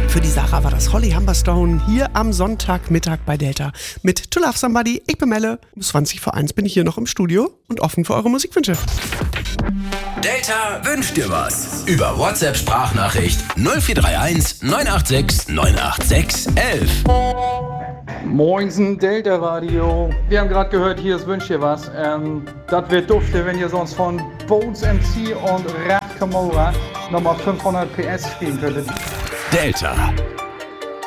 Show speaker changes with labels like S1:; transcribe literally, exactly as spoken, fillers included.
S1: Für die Sarah war das Holly Humberstone hier am Sonntagmittag bei Delta mit To Love Somebody. Ich bin Melle. Um zwanzig vor eins bin ich hier noch im Studio und offen für eure Musikwünsche.
S2: Delta wünscht dir was. Über WhatsApp-Sprachnachricht null vier drei eins neun acht sechs neun acht sechs elf.
S3: Moinsen, Delta Radio. Wir haben gerade gehört, hier ist Wünsch dir was. Ähm, das wird dufte, wenn ihr sonst von Bones M C und Rat Kamora nochmal fünfhundert P S spielen könntet.
S2: Delta.